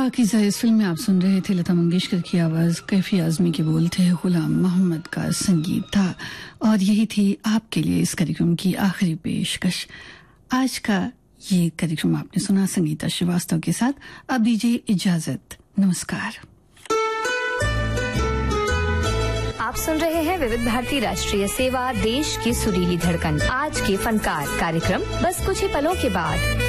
पाकीज़ा इस फिल्म में आप सुन रहे थे लता मंगेशकर की आवाज, कैफी आजमी के बोल थे, गुलाम मोहम्मद का संगीत था और यही थी आपके लिए इस कार्यक्रम की आखिरी पेशकश। आज का ये कार्यक्रम आपने सुना संगीता श्रीवास्तव के साथ। अब दीजिए इजाजत, नमस्कार। आप सुन रहे हैं विविध भारती राष्ट्रीय सेवा, देश की सुरीली धड़कन। आज के फनकार कार्यक्रम बस कुछ ही पलों के बाद।